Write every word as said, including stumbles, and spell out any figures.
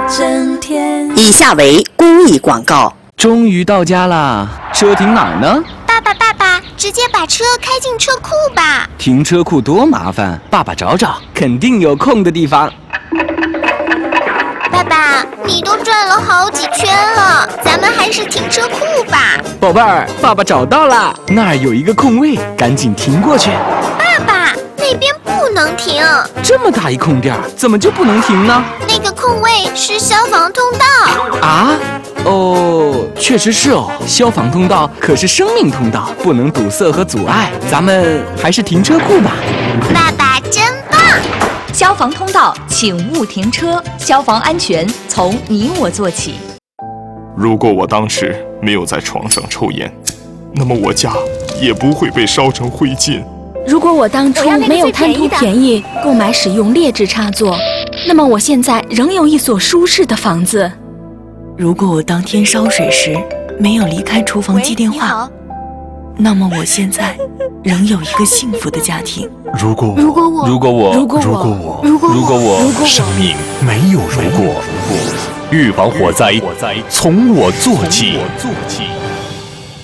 整天。 以下为公益广告。 终于到家啦，车停哪儿呢？ 爸爸，爸爸，直接把车开进车库吧。 停车库多麻烦，爸爸找找，肯定有空的地方。 爸爸，你都转了好几圈了，咱们还是停车库吧。 宝贝儿，爸爸找到了，那儿有一个空位，赶紧停过去。 爸爸，那边不能停。 这么大一空地儿，怎么就不能停呢？ 那个空位是消防通道。 啊？哦，确实是哦，消防通道可是生命通道，不能堵塞和阻碍。咱们还是停车库吧。 爸爸真棒！ 消防通道，请勿停车。消防安全从你我做起。 如果我当时没有在床上抽烟，那么我家也不会被烧成灰烬。 如果我当初没有贪图便宜购买使用劣质插座，那么我现在仍有一所舒适的房子。 如果我当天烧水时没有离开厨房接电话，那么我现在仍有一个幸福的家庭。 如果如果我如果我如果我如果我如果我如果我如果我生命没有如果，预防火灾从我做起。